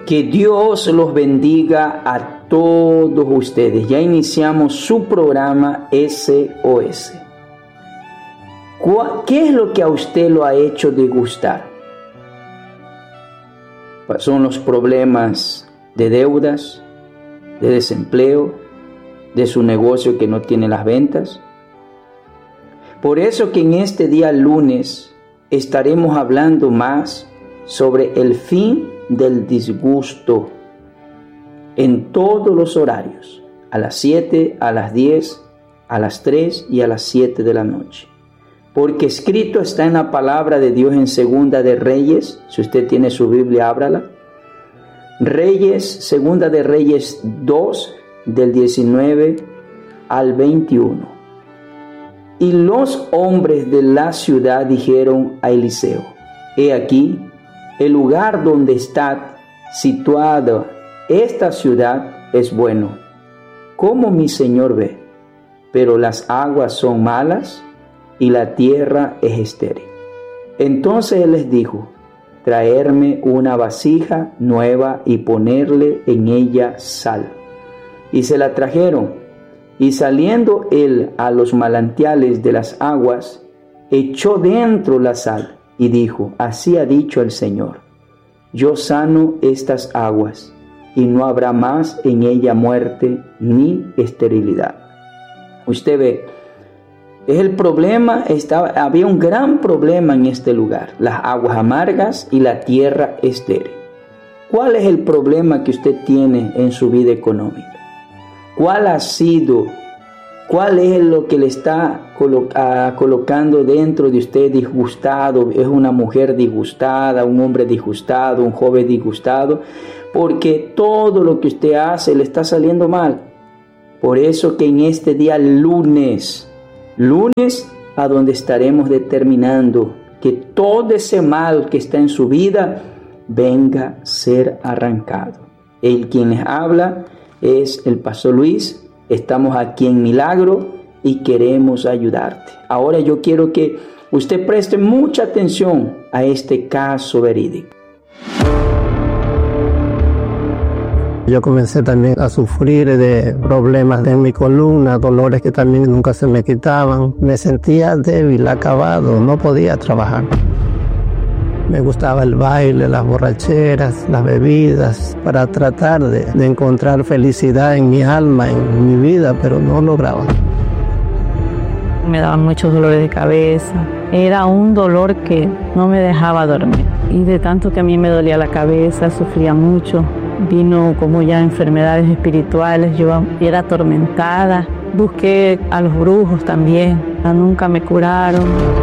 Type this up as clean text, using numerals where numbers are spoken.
Que Dios los bendiga a todos ustedes. Ya iniciamos su programa SOS. ¿Qué es lo que a usted lo ha hecho disgustar? Son los problemas de deudas, de desempleo, de su negocio que no tiene las ventas. Por eso que en este día lunes estaremos hablando más sobre el fin del disgusto en todos los horarios, a las 7, a las 10, a las 3 y a las 7 de la noche. Porque escrito está en la palabra de Dios en Segunda de Reyes. Si usted tiene su Biblia, ábrala. Segunda de Reyes 2, del 19 al 21. Y los hombres de la ciudad dijeron a Eliseo: he aquí, el lugar donde está situada esta ciudad es bueno, como mi señor ve, pero las aguas son malas y la tierra es estéril. Entonces él les dijo: traerme una vasija nueva y ponerle en ella sal. Y se la trajeron, y saliendo él a los manantiales de las aguas, echó dentro la sal y dijo: así ha dicho el Señor, yo sano estas aguas, y no habrá más en ella muerte ni esterilidad. Usted ve, es el problema, había un gran problema en este lugar, las aguas amargas y la tierra estéril. ¿Cuál es el problema que usted tiene en su vida económica? ¿Cuál es lo que le está colocando dentro de usted disgustado? ¿Es una mujer disgustada, un hombre disgustado, un joven disgustado? Porque todo lo que usted hace le está saliendo mal. Por eso que en este día lunes, a donde estaremos determinando que todo ese mal que está en su vida venga a ser arrancado. El quien les habla es el Pastor Luis. Estamos aquí en Milagro y queremos ayudarte. Ahora yo quiero que usted preste mucha atención a este caso verídico. Yo comencé también a sufrir de problemas en mi columna, dolores que también nunca se me quitaban. Me sentía débil, acabado, no podía trabajar. Me gustaba el baile, las borracheras, las bebidas, para tratar de encontrar felicidad en mi alma, en mi vida, pero no lograba. Me daban muchos dolores de cabeza. Era un dolor que no me dejaba dormir. Y de tanto que a mí me dolía la cabeza, sufría mucho. Vino como ya enfermedades espirituales, yo era atormentada. Busqué a los brujos también, nunca me curaron.